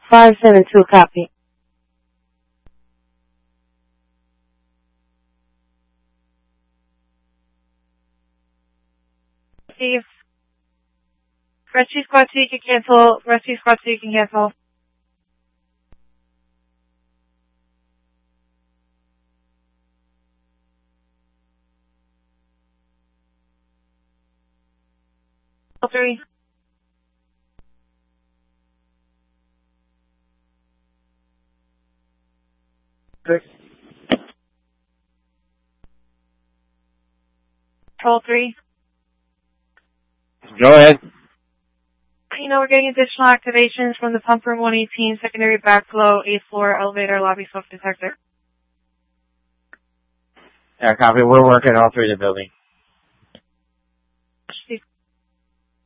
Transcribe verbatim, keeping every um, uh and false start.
five seven two, copy. Steve. Rescue squad two, you can cancel. Rescue squad two, you can cancel. Three. Six. Control three. Go ahead. You know, we're getting additional activations from the pump room one eighteen, secondary backflow, eighth floor, elevator, lobby smoke detector. Yeah, copy. We're working all through the building.